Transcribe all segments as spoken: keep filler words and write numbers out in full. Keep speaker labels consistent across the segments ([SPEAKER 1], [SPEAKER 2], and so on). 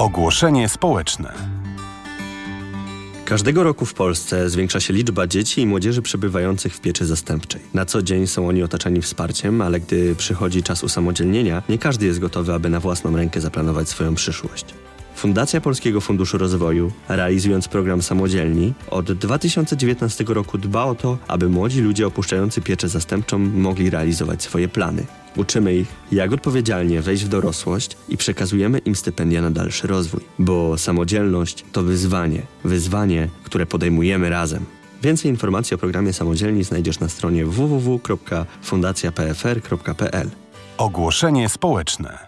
[SPEAKER 1] Ogłoszenie społeczne.
[SPEAKER 2] Każdego roku w Polsce zwiększa się liczba dzieci i młodzieży przebywających w pieczy zastępczej. Na co dzień są oni otaczani wsparciem, ale gdy przychodzi czas usamodzielnienia, nie każdy jest gotowy, aby na własną rękę zaplanować swoją przyszłość. Fundacja Polskiego Funduszu Rozwoju, realizując program Samodzielni, od dwa tysiące dziewiętnastego roku dba o to, aby młodzi ludzie opuszczający pieczę zastępczą mogli realizować swoje plany. Uczymy ich, jak odpowiedzialnie wejść w dorosłość i przekazujemy im stypendia na dalszy rozwój. Bo samodzielność to wyzwanie. Wyzwanie, które podejmujemy razem. Więcej informacji o programie Samodzielni znajdziesz na stronie w w w kropka fundacja p f r kropka p l.
[SPEAKER 1] Ogłoszenie społeczne.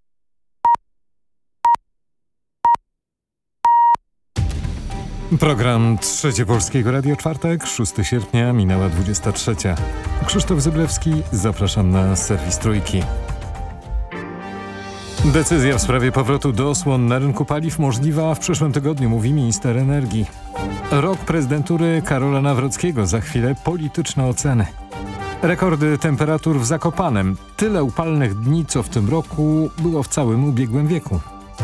[SPEAKER 3] Program Trzecie Polskiego Radia, czwartek, szóstego sierpnia, minęła dwudziesta trzecia. Krzysztof Zyblewski, zapraszam na serwis Trójki. Decyzja w sprawie powrotu do osłon na rynku paliw możliwa w przyszłym tygodniu, mówi minister energii. Rok prezydentury Karola Nawrockiego, za chwilę polityczne oceny. Rekordy temperatur w Zakopanem. Tyle upalnych dni, co w tym roku było w całym ubiegłym wieku.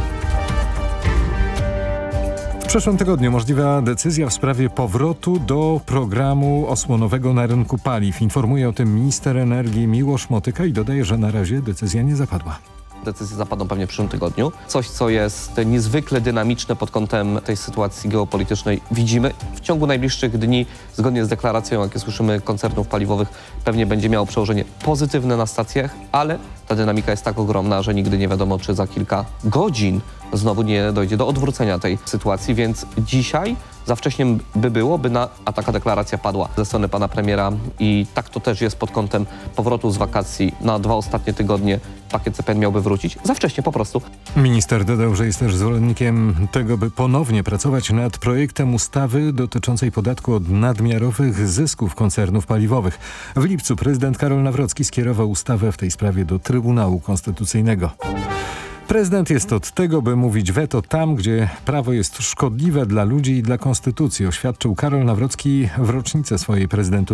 [SPEAKER 3] W przyszłym tygodniu możliwa decyzja w sprawie powrotu do programu osłonowego na rynku paliw. Informuje o tym minister energii Miłosz Motyka i dodaje, że na razie decyzja nie zapadła.
[SPEAKER 4] Decyzje zapadną pewnie w przyszłym tygodniu. Coś, co jest niezwykle dynamiczne pod kątem tej sytuacji geopolitycznej, widzimy. W ciągu najbliższych dni, zgodnie z deklaracją, jakie słyszymy, koncernów paliwowych, pewnie będzie miało przełożenie pozytywne na stacjach, ale ta dynamika jest tak ogromna, że nigdy nie wiadomo, czy za kilka godzin znowu nie dojdzie do odwrócenia tej sytuacji, więc dzisiaj za wcześnie by było, by na, a taka deklaracja padła ze strony pana premiera i tak to też jest pod kątem powrotu z wakacji na dwa ostatnie tygodnie. Pakiet C P N miałby wrócić. Za wcześnie po prostu.
[SPEAKER 3] Minister dodał, że jest też zwolennikiem tego, by ponownie pracować nad projektem ustawy dotyczącej podatku od nadmiarowych zysków koncernów paliwowych. W lipcu prezydent Karol Nawrocki skierował ustawę w tej sprawie do Trybunału Konstytucyjnego. Prezydent jest od tego, by mówić weto tam, gdzie prawo jest szkodliwe dla ludzi i dla konstytucji, oświadczył Karol Nawrocki w rocznicę swojej prezydentury.